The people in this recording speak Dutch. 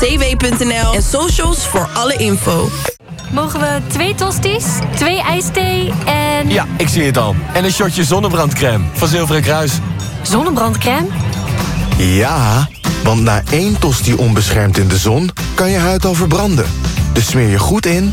tw.nl en socials voor alle info. Mogen we 2 tosti's, 2 ijsthee en... Ja, ik zie het al. En een shotje zonnebrandcrème van Zilveren Kruis. Zonnebrandcrème? Ja, want na 1 tosti onbeschermd in de zon kan je huid al verbranden. Dus smeer je goed in